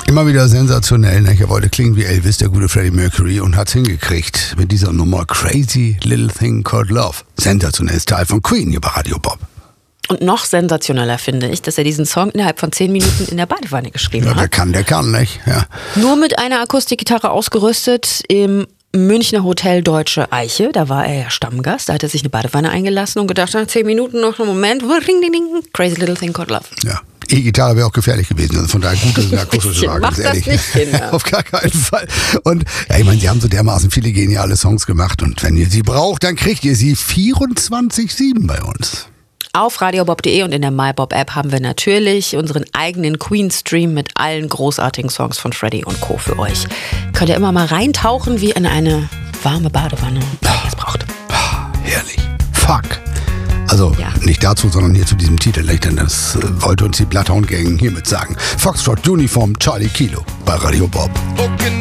Immer wieder sensationell. Ne? Er wollte klingen wie Elvis, der gute Freddie Mercury, und hat's hingekriegt mit dieser Nummer Crazy Little Thing Called Love. Sensationelles Teil von Queen hier bei Radio Bob. Und noch sensationeller finde ich, dass er diesen Song innerhalb von 10 Minuten in der Badewanne geschrieben hat. Der kann, nicht? Ja. Nur mit einer Akustikgitarre ausgerüstet im Münchner Hotel Deutsche Eiche. Da war er ja Stammgast. Da hat er sich eine Badewanne eingelassen und gedacht, nach 10 Minuten noch einen Moment. Ring, ding, ding, Crazy Little Thing Called Love. Ja. E-Gitarre wäre auch gefährlich gewesen. Also von daher gut, dass es eine akustische war, ganz ehrlich. Das nicht, Kinder. Auf gar keinen Fall. Und ja, ich meine, sie haben so dermaßen viele geniale Songs gemacht. Und wenn ihr sie braucht, dann kriegt ihr sie 24/7 bei uns. Auf radiobob.de und in der MyBob-App haben wir natürlich unseren eigenen Queen-Stream mit allen großartigen Songs von Freddie und Co. für euch. Könnt ihr immer mal reintauchen wie in eine warme Badewanne, wenn ihr es braucht. Herrlich. Fuck. Also nicht dazu, sondern hier zu diesem Titel. Das wollte uns die Bloodhound Gang hiermit sagen. Foxtrot Uniform Charlie Kilo bei Radio Bob.